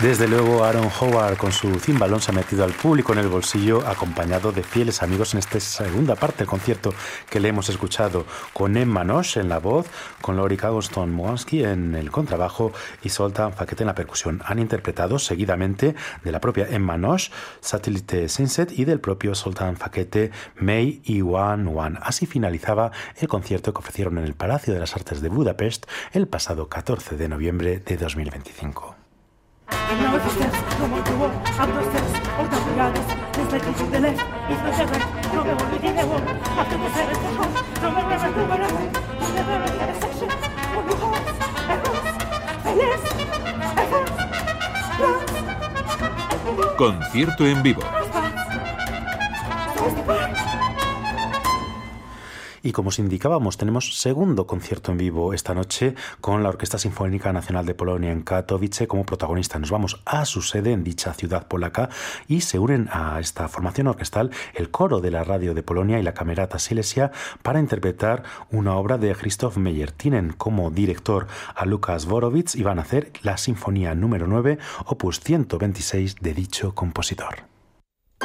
Desde luego, Aaron Howard con su cimbalón se ha metido al público en el bolsillo, acompañado de fieles amigos en esta segunda parte del concierto que le hemos escuchado, con Emma Nosh en la voz, con Lori Cagoston-Moansky en el contrabajo y Zoltan Fakete en la percusión. Han interpretado seguidamente de la propia Emma Nosh, Satellite Sunset, y del propio Zoltan Fakete, May y One One. Así finalizaba el concierto que ofrecieron en el Palacio de las Artes de Budapest el pasado 14 de noviembre de 2025. Concierto en vivo. Y como os indicábamos, tenemos segundo concierto en vivo esta noche con la Orquesta Sinfónica Nacional de Polonia en Katowice como protagonista. Nos vamos a su sede en dicha ciudad polaca y se unen a esta formación orquestal el coro de la Radio de Polonia y la Camerata Silesia para interpretar una obra de Krzysztof Meyer. Tienen como director a Lukas Borowicz y van a hacer la Sinfonía número 9, opus 126 de dicho compositor.